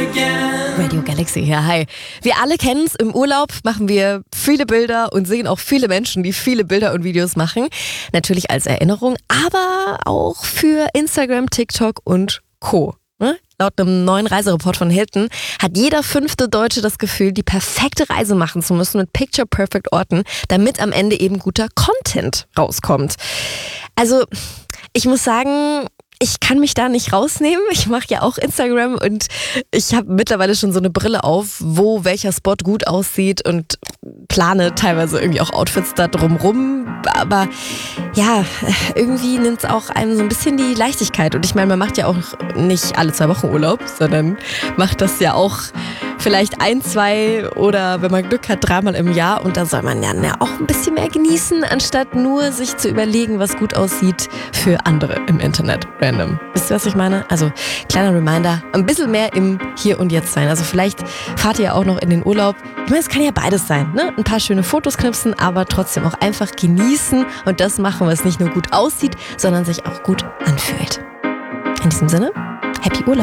Radio Galaxy hier, hi. Wir alle kennen es, im Urlaub machen wir viele Bilder und sehen auch viele Menschen, die viele Bilder und Videos machen. Natürlich als Erinnerung, aber auch für Instagram, TikTok und Co. Laut einem neuen Reisereport von Hilton hat jeder 5. Deutsche das Gefühl, die perfekte Reise machen zu müssen mit Picture-Perfect-Orten, damit am Ende eben guter Content rauskommt. Also, ich muss sagen, ich kann mich da nicht rausnehmen. Ich mache ja auch Instagram und ich habe mittlerweile schon so eine Brille auf, wo welcher Spot gut aussieht und plane teilweise irgendwie auch Outfits da drumrum. Aber ja, irgendwie nimmt es auch einem so ein bisschen die Leichtigkeit. Und ich meine, man macht ja auch nicht alle 2 Wochen Urlaub, sondern macht das ja auch vielleicht 1, 2 oder wenn man Glück hat 3-mal im Jahr. Und da soll man ja auch ein bisschen mehr genießen, anstatt nur sich zu überlegen, was gut aussieht für andere im Internet. Random. Wisst ihr, was ich meine? Also kleiner Reminder, ein bisschen mehr im Hier und Jetzt sein. Also vielleicht fahrt ihr ja auch noch in den Urlaub. Ich meine, es kann ja beides sein, ne? Ein paar schöne Fotos knipsen, aber trotzdem auch einfach genießen und das machen, was nicht nur gut aussieht, sondern sich auch gut anfühlt. In diesem Sinne, Happy Urlaub!